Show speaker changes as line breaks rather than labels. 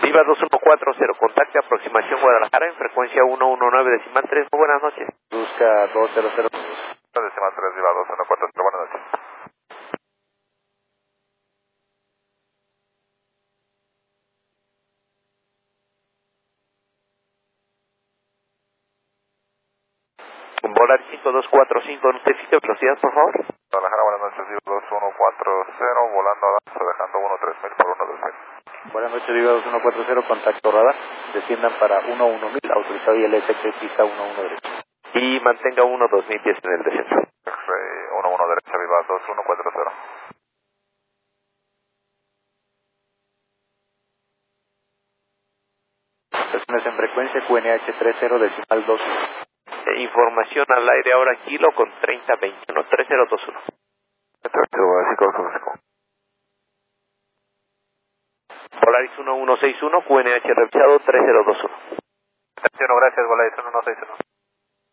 Viva 2140, contacte aproximación Guadalajara en frecuencia 119.3. Muy buenas noches.
Busca 200.
Decimal 3, Viva 2140, buenas noches.
Volar 5245, necesito velocidad, por favor.
Guadalajara, buenas noches, Viva 2140, volando a danza, dejando 13000 por 12000.
Buenas noches, Viva 2140, contacto radar. Desciendan para 11000, autorizado ILS, pista 11 derecha.
Y mantenga 12010 en el descenso.
X-Ray 11 derecha, Viva 2140.
Estaciones en frecuencia QNH 30 decimal 2.
Información al aire ahora kilo con 3021, 3021. Volaris 1161, QNH revisado 3021.
Atención, gracias, Volaris 1161.